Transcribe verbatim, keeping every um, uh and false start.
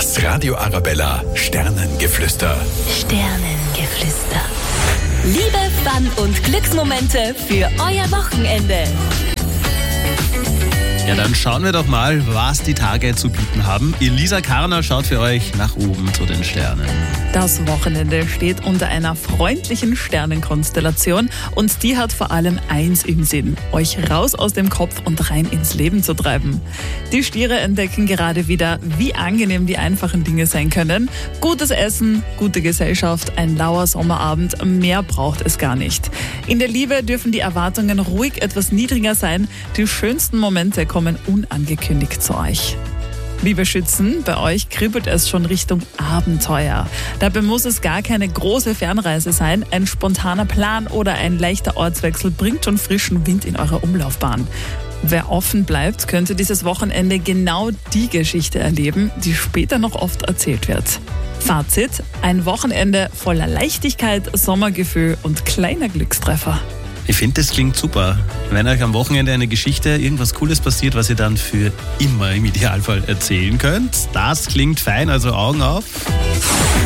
Das Radio Arabella Sternengeflüster. Sternengeflüster. Liebe, Fun und Glücksmomente für euer Wochenende. Ja, dann schauen wir doch mal, was die Tage zu bieten haben. Elisa Karner schaut für euch nach oben zu den Sternen. Das Wochenende steht unter einer freundlichen Sternenkonstellation und die hat vor allem eins im Sinn, euch raus aus dem Kopf und rein ins Leben zu treiben. Die Stiere entdecken gerade wieder, wie angenehm die einfachen Dinge sein können. Gutes Essen, gute Gesellschaft, ein lauer Sommerabend, mehr braucht es gar nicht. In der Liebe dürfen die Erwartungen ruhig etwas niedriger sein. Die schönsten Momente kommen unangekündigt zu euch. Liebe Schützen, bei euch kribbelt es schon Richtung Abenteuer. Dabei muss es gar keine große Fernreise sein. Ein spontaner Plan oder ein leichter Ortswechsel bringt schon frischen Wind in eure Umlaufbahn. Wer offen bleibt, könnte dieses Wochenende genau die Geschichte erleben, die später noch oft erzählt wird. Fazit: ein Wochenende voller Leichtigkeit, Sommergefühl und kleiner Glückstreffer. Ich finde, das klingt super. Wenn euch am Wochenende eine Geschichte, irgendwas Cooles passiert, was ihr dann für immer im Idealfall erzählen könnt, das klingt fein, also Augen auf.